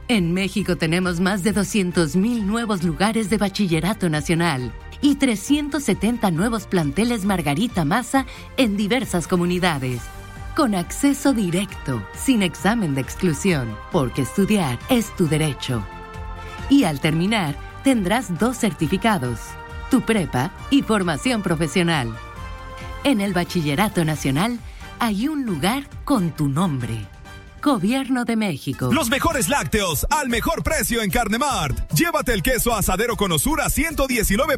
En México tenemos más de 200,000 nuevos lugares de bachillerato nacional y 370 nuevos planteles Margarita Maza en diversas comunidades. Con acceso directo, sin examen de exclusión, porque estudiar es tu derecho. Y al terminar, tendrás 2 certificados, tu prepa y formación profesional. En el Bachillerato Nacional hay un lugar con tu nombre. Gobierno de México. Los mejores lácteos al mejor precio en Carnemart. Llévate el queso asadero con Osura 119